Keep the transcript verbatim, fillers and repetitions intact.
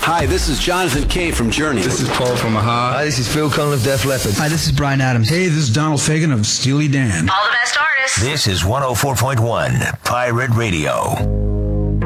Hi, this is Jonathan Kay from Journey. This is Paul from Aha. Hi, this is Phil Collin of Def Leppard. Hi, this is Bryan Adams. Hey, this is Donald Fagen of Steely Dan. All the best artists. This is one oh four point one Pirate Radio.